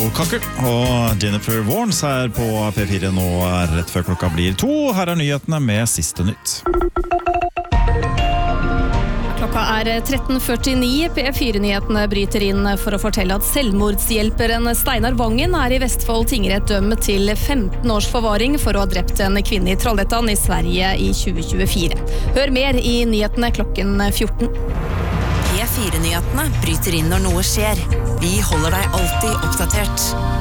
Kaku og Jennifer Warnes her på P4 nå rett før klokka blir 2. Her nyhetene med siste nytt. Klokka 13.49. P4-nyhetene bryter inn for å fortelle at selvmordshjelperen Steinar Vangen i Vestfold tingrett dømt til 15 års forvaring for å ha drept en kvinne i Trollhättan i Sverige i 2024. Hør mer i nyhetene klokken 14. P4-nyhetene bryter inn når noe skjer. Vi holder deg alltid oppdatert.